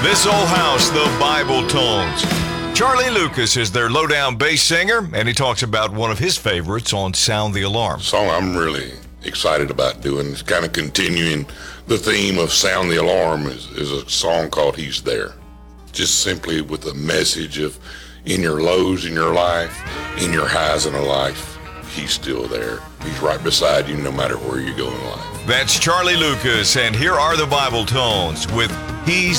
This old house, the Bible Tones. Charlie Lucas is their lowdown bass singer, and he talks about one of his favorites on Sound the Alarm. The song I'm really excited about doing is kind of continuing the theme of Sound the Alarm is a song called He's There. Just simply with a message of in your lows in your life, in your highs in life, He's still there. He's right beside you no matter where you go in life. That's Charlie Lucas, and here are the Bible Tones with He's